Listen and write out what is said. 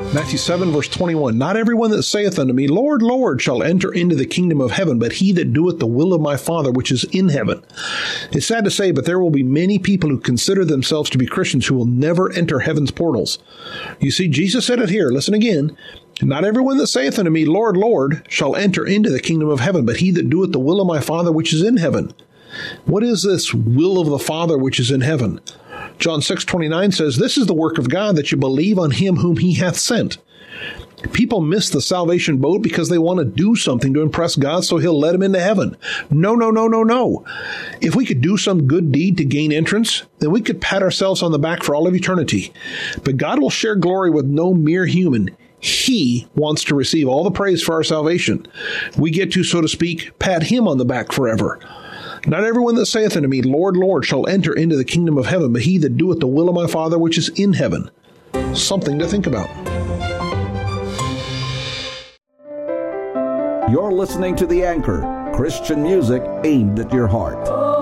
Matthew 7, verse 21, not everyone that saith unto me, Lord, Lord, shall enter into the kingdom of heaven, but he that doeth the will of my Father which is in heaven. It's sad to say, but there will be many people who consider themselves to be Christians who will never enter heaven's portals. You see, Jesus said it here. Listen again. Not everyone that saith unto me, Lord, Lord, shall enter into the kingdom of heaven, but he that doeth the will of my Father which is in heaven. What is this will of the Father which is in heaven? John 6:29 says, this is the work of God, that you believe on him whom he hath sent. People miss the salvation boat because they want to do something to impress God so he'll let them into heaven. No, no, no, no, no. If we could do some good deed to gain entrance, then we could pat ourselves on the back for all of eternity. But God will share glory with no mere human. He wants to receive all the praise for our salvation. We get to, so to speak, pat him on the back forever. Not everyone that saith unto me, Lord, Lord, shall enter into the kingdom of heaven, but he that doeth the will of my Father which is in heaven. Something to think about. You're listening to The Anchor, Christian music aimed at your heart.